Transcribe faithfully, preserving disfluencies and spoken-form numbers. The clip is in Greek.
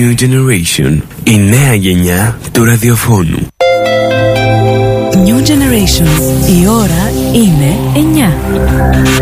New Generation, η νέα γενιά του ραδιοφώνου. New Generation, η ώρα είναι εννιά.